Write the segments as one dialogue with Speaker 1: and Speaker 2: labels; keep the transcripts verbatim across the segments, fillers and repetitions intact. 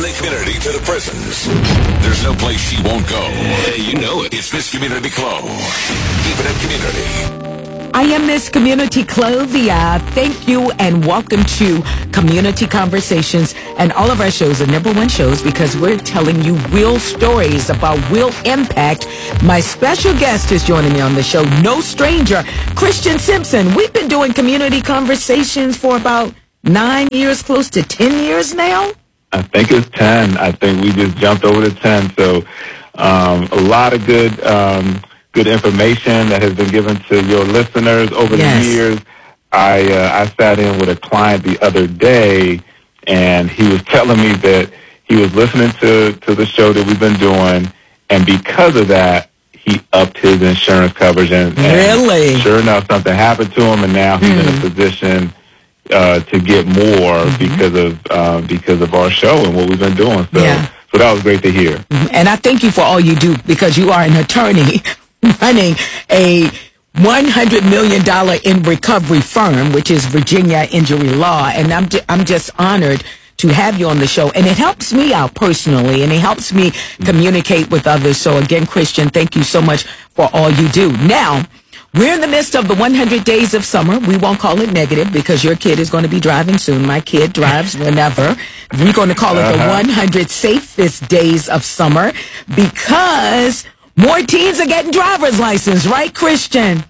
Speaker 1: friendly community to the prisons. There's no place she won't go. Hey, you know it. It's Miss Community Clo. Keep it in community.
Speaker 2: I am Miss Community Clovia. Thank you and welcome to Community Conversations. And all of our shows are number one shows because we're telling you real stories about real impact. My special guest is joining me on the show, no stranger, Christian Simpson. We've been doing Community Conversations for about nine years, close to ten years now.
Speaker 3: I think it's ten. I think we just jumped over to ten. So um, a lot of good um, good information that has been given to your listeners over
Speaker 2: Yes.
Speaker 3: the years. I uh, I sat in with a client the other day, and he was telling me that he was listening to, to the show that we've been doing, and because of that, he upped his insurance coverage. And, and
Speaker 2: Really?
Speaker 3: sure enough, something happened to him, and now he's mm. in a position Uh, to get more mm-hmm. because of uh, because of our show and what we've been doing. So,
Speaker 2: yeah.
Speaker 3: so that was great to hear.
Speaker 2: Mm-hmm. And I thank you for all you do because you are an attorney running a one hundred million dollars in recovery firm, which is Virginia Injury Law. And I'm ju- I'm just honored to have you on the show. And it helps me out personally, and it helps me communicate with others. So again, Christian, thank you so much for all you do. Now, we're in the midst of the one hundred days of summer. We won't call it negative because your kid is going to be driving soon. My kid drives whenever. We're going to call it the
Speaker 3: Uh-huh.
Speaker 2: one hundred safest days of summer because more teens are getting driver's license, right, Christian?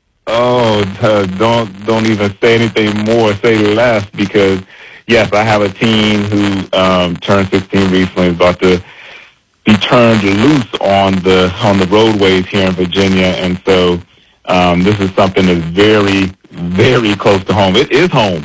Speaker 3: Oh, uh, don't don't even say anything more. Say less because yes, I have a teen who um, turned sixteen recently. Is about to be turned loose on the on the roadways here in Virginia, and so. Um, this is something that's very, very close to home. It is home.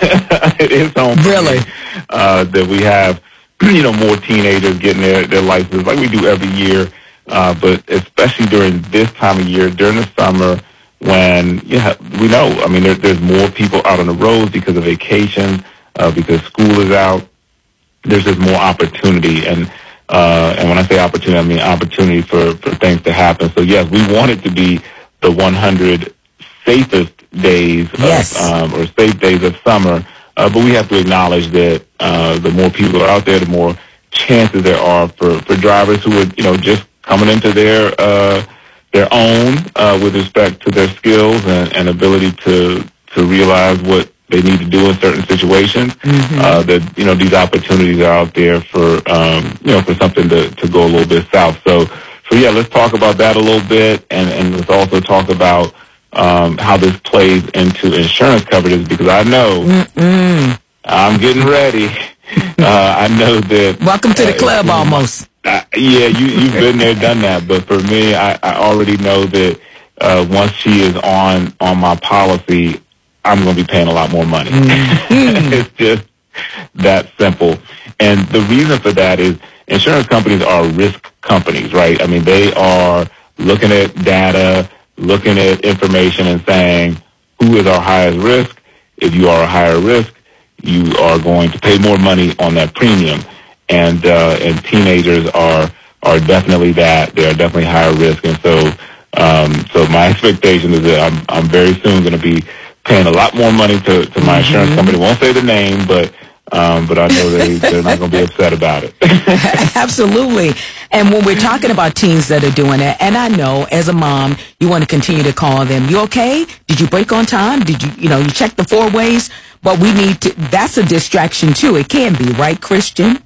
Speaker 3: It is home.
Speaker 2: Really?
Speaker 3: Uh, that we have, you know, more teenagers getting their, their license like we do every year. Uh, but especially during this time of year, during the summer, when, yeah, we know, I mean, there, there's more people out on the roads because of vacation, uh, because school is out. There's just more opportunity. And, uh, and when I say opportunity, I mean opportunity for, for things to happen. So yes, we want it to be the one hundred safest days
Speaker 2: yes.
Speaker 3: of, um, or safe days of summer. Uh, but we have to acknowledge that uh, the more people are out there, the more chances there are for, for drivers who are, you know, just coming into their uh, their own uh, with respect to their skills and, and ability to to realize what they need to do in certain situations. Mm-hmm. Uh, that, you know, these opportunities are out there for, um, you know, for something to, to go a little bit south. So, So, yeah, let's talk about that a little bit, and, and let's also talk about um, how this plays into insurance coverages, because I know Mm-mm. I'm getting ready. Uh, I know that...
Speaker 2: Welcome to the uh, club, uh, almost.
Speaker 3: Uh, yeah, you, you've been there, done that. But for me, I, I already know that uh, once she is on, on my policy, I'm going to be paying a lot more money. Mm-hmm. It's just that simple. And the reason for that is insurance companies are risk companies, right? I mean, they are looking at data, looking at information and saying, who is our highest risk? If you are a higher risk, you are going to pay more money on that premium. And uh, and teenagers are are definitely that. They are definitely higher risk. And so um, so my expectation is that I'm I'm very soon going to be paying a lot more money to, to my insurance mm-hmm. company. Won't say the name, but Um, but I know they, they're not going to be upset about it.
Speaker 2: Absolutely. And when we're talking about teens that are doing it, and I know as a mom, you want to continue to call them. You okay? Did you break on time? Did you, you know, you check the four ways? But we need to, that's a distraction too. It can be, right, Christian?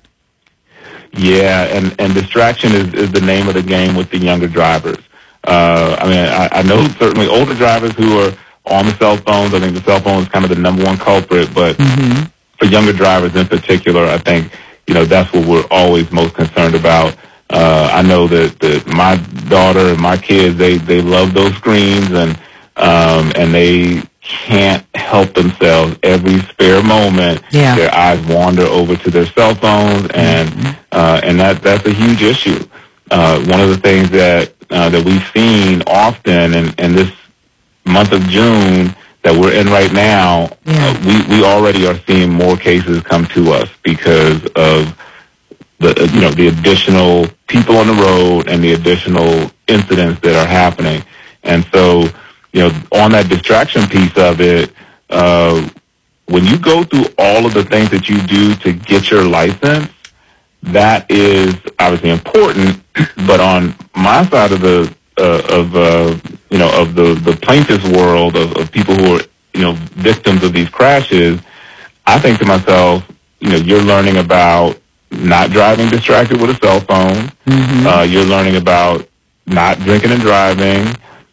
Speaker 3: Yeah, and, and distraction is, is the name of the game with the younger drivers. Uh, I mean, I, I know certainly older drivers who are on the cell phones. I think the cell phone is kind of the number one culprit, but mm-hmm. for younger drivers in particular, I think, you know, that's what we're always most concerned about. Uh, I know that, that my daughter and my kids, they, they love those screens, and um, and they can't help themselves. Every spare moment,
Speaker 2: yeah.
Speaker 3: their eyes wander over to their cell phones, and mm-hmm. uh, and that that's a huge issue. Uh, one of the things that uh, that we've seen often in, in this month of June that we're in right now, yeah. uh, we, we already are seeing more cases come to us because of the, uh, you know, the additional people on the road and the additional incidents that are happening. And so, you know, on that distraction piece of it, uh, when you go through all of the things that you do to get your license, that is obviously important. But on my side of the uh, of uh, you know of the the plaintiff's world of, of people who are you know victims of these crashes, I think to myself, you know, you're learning about not driving distracted with a cell phone. Mm-hmm. Uh, you're learning about not drinking and driving.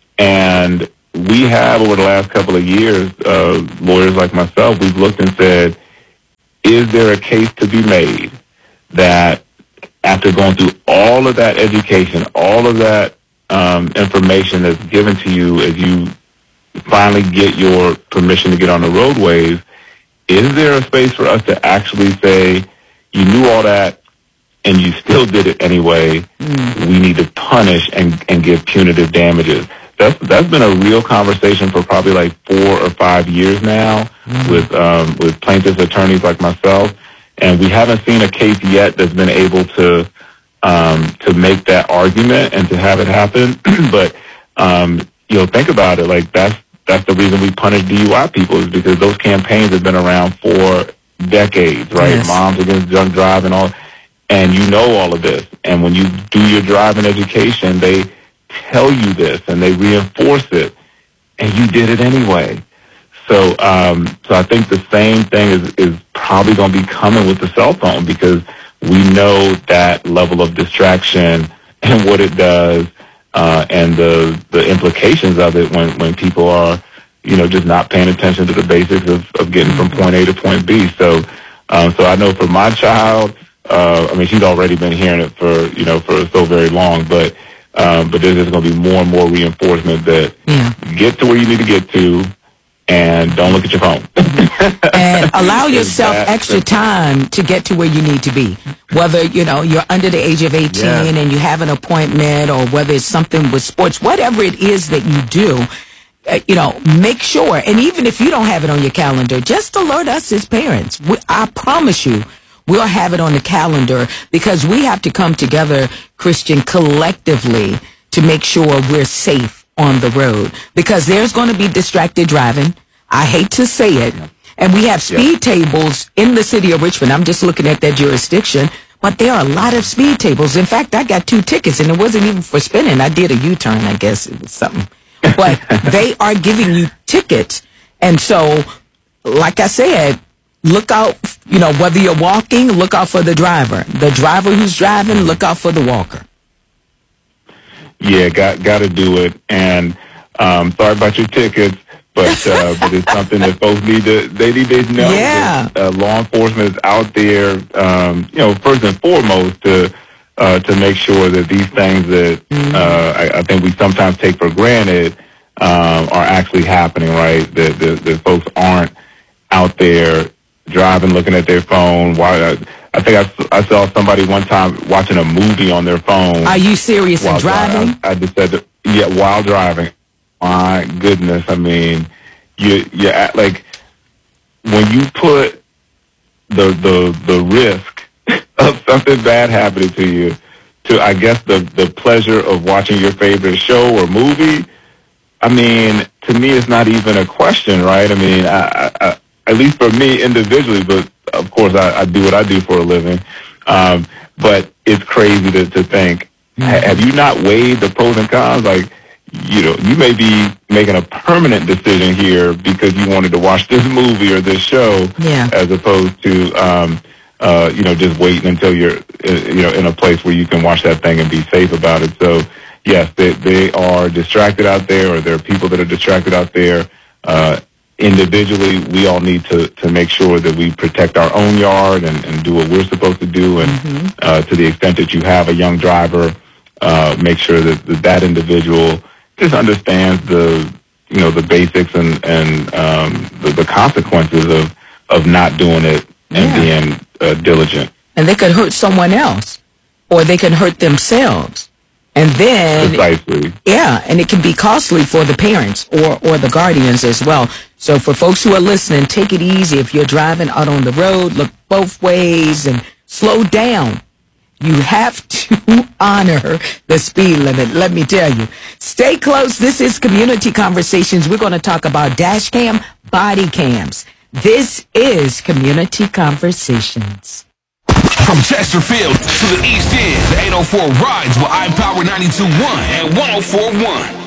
Speaker 3: And we have, over the last couple of years, uh, lawyers like myself, we've looked and said, is there a case to be made that after going through all of that education, all of that um, information that's given to you as you finally get your permission to get on the roadways, is there a space for us to actually say, you knew all that and you still did it anyway, mm. we need to punish and, and give punitive damages? That's that's been a real conversation for probably like four or five years now mm. with um, with plaintiffs' attorneys like myself, and we haven't seen a case yet that's been able to um, to make that argument and to have it happen. But um, you know, think about it. Like that's that's the reason we punish D U I people, is because those campaigns have been around for decades, right? Yes. Moms Against Drunk Driving, all, and you know all of this. And when you do your driving education, they tell you this and they reinforce it, and you did it anyway. So, um, so I think the same thing is, is probably going to be coming with the cell phone, because we know that level of distraction and what it does, uh, and the the implications of it when, when people are, you know, just not paying attention to the basics of, of getting from point A to point B. So, um, so I know for my child, uh, I mean, she's already been hearing it for, you know, for so very long, but Um, but there's just going to be more and more reinforcement that yeah. get to where you need to get to, and don't look at your phone.
Speaker 2: And allow yourself extra time to get to where you need to be. Whether, you know, you're under the age of eighteen yeah. and you have an appointment, or whether it's something with sports, whatever it is that you do, uh, you know, make sure. And even if you don't have it on your calendar, just alert us as parents. We, I promise you, we'll have it on the calendar, because we have to come together, Christian, collectively to make sure we're safe on the road, because there's going to be distracted driving. I hate to say it. And we have speed yeah. tables in the city of Richmond. I'm just looking at that jurisdiction, but there are a lot of speed tables. In fact, I got two tickets, and it wasn't even for spinning. I did a U-turn, I guess it was something. But they are giving you tickets. And so, like I said, look out, you know, whether you're walking, look out for the driver. The driver who's driving, look out for the walker.
Speaker 3: Yeah, got got to do it. And um, sorry about your tickets, but uh, but it's something that folks need to they need to know.
Speaker 2: Yeah.
Speaker 3: That, uh, law enforcement is out there, um, you know, first and foremost to uh, to make sure that these things that mm-hmm. uh, I, I think we sometimes take for granted um, are actually happening. Right? That, that that folks aren't out there driving, looking at their phone. While I think I, I saw somebody one time watching a movie on their phone.
Speaker 2: Are you serious and driving?
Speaker 3: I, I just said, that, yeah, while driving. My goodness, I mean, you you act like when you put the the the risk of something bad happening to you to, I guess, the the pleasure of watching your favorite show or movie. I mean, to me, it's not even a question, right? I mean, I. I at least for me individually, but of course I, I do what I do for a living. Um, but it's crazy to, to think, mm-hmm. have you not weighed the pros and cons? Like, you know, you may be making a permanent decision here because you wanted to watch this movie or this show,
Speaker 2: yeah.
Speaker 3: as opposed to, um, uh, you know, just waiting until you're, you know, in a place where you can watch that thing and be safe about it. So, yes, they, they are distracted out there, or there are people that are distracted out there. Uh, individually, we all need to, to make sure that we protect our own yard and, and do what we're supposed to do. And mm-hmm. uh, to the extent that you have a young driver, uh, make sure that, that that individual just understands the, you know, the basics and, and um, the, the consequences of, of not doing it and yeah. being uh, diligent.
Speaker 2: And they could hurt someone else, or they can hurt themselves. And then,
Speaker 3: Precisely.
Speaker 2: yeah, and it can be costly for the parents or, or the guardians as well. So for folks who are listening, take it easy. If you're driving out on the road, look both ways and slow down. You have to honor the speed limit, let me tell you. Stay close. This is Community Conversations. We're going to talk about dash cam, body cams. This is Community Conversations.
Speaker 1: From Chesterfield to the East End, the eight oh four rides with iPower ninety-two point one and one oh four point one.